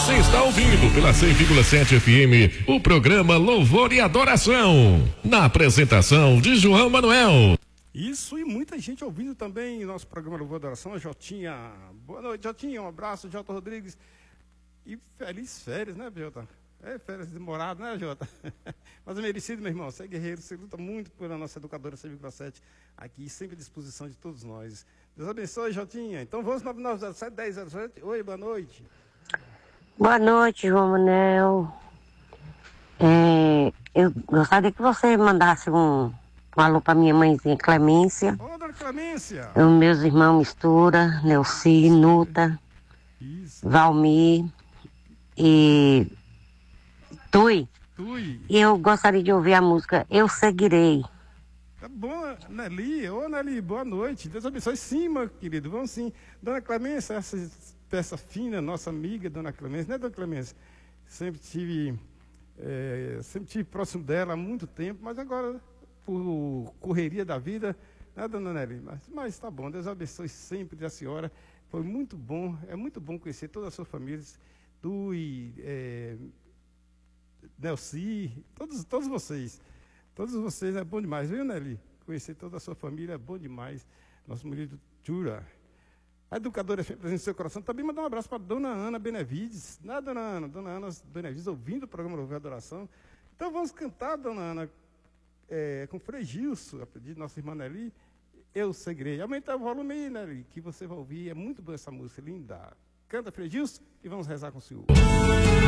Você está ouvindo pela 100,7 FM o programa Louvor e Adoração. Na apresentação de João Manuel. Isso, e muita gente ouvindo também o nosso programa Louvor e Adoração. A Jotinha, boa noite, Jotinha, um abraço, Jota Rodrigues. E feliz férias, né, Jota? É, férias demoradas, né, Jota? Mas é merecido, meu irmão. Você é guerreiro, você luta muito pela nossa educadora 100,7 aqui, sempre à disposição de todos nós. Deus abençoe, Jotinha. Então vamos no 907-1007. Oi, boa noite. Boa noite, João Manuel. Eu gostaria que você mandasse um alô para minha mãezinha Clemência. Ô, dona Clemência. Os meus irmãos Mistura, Neuci, Nuta, Valmir e Tui. E eu gostaria de ouvir a música Eu Seguirei. Tá bom, Nelly. Ô, Nelly, boa noite. Deus abençoe. Sim, meu querido, vamos sim. Dona Clemência, essa peça fina, nossa amiga, Dona Clemência, né, Dona Clemência? Sempre tive próximo dela há muito tempo, mas agora, por correria da vida, né, Dona Nelly? Mas tá bom, Deus abençoe sempre a senhora. Foi muito bom, é muito bom conhecer toda a sua família, Tui, Nelci, todos vocês. Todos vocês é bom demais, viu, Nelly? Conhecer toda a sua família é bom demais. Nosso marido Jura. A educadora presente no seu coração. Também mandar um abraço para Dona Ana Benevides. Né, Dona Ana? Dona Ana Benevides, ouvindo o programa Louvor e Adoração. Então vamos cantar, Dona Ana, com Frei Gilson, a pedido de nossa irmã Nelly, Eu Seguirei. Aumenta o volume aí, Nelly, que você vai ouvir. É muito boa essa música, linda. Canta, Frei Gilson, e vamos rezar com o Senhor.